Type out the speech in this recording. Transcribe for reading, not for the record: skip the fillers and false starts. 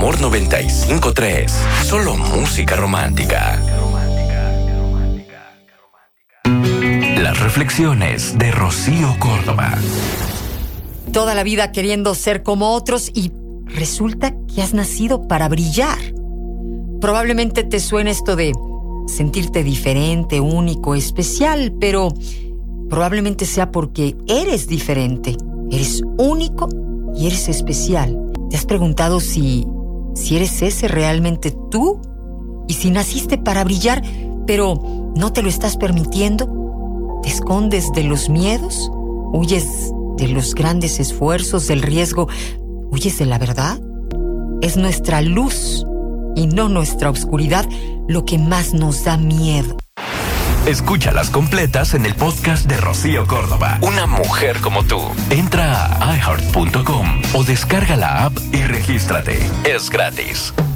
Amor 95.3. Solo música romántica. Las reflexiones de Rocío Córdoba. Toda la vida queriendo ser como otros y resulta que has nacido para brillar. Probablemente te suene esto de sentirte diferente, único, especial, pero probablemente sea porque eres diferente, eres único y eres especial. ¿Te has preguntado si eres ese realmente tú? Y si naciste para brillar, pero no te lo estás permitiendo. ¿Te escondes de los miedos? ¿Huyes de los grandes esfuerzos, del riesgo? ¿Huyes de la verdad? Es nuestra luz y no nuestra oscuridad lo que más nos da miedo. Escúchalas completas en el podcast de Rocío Córdoba. Una mujer como tú. Entra a iHeart.com o descarga la app y regístrate. Es gratis.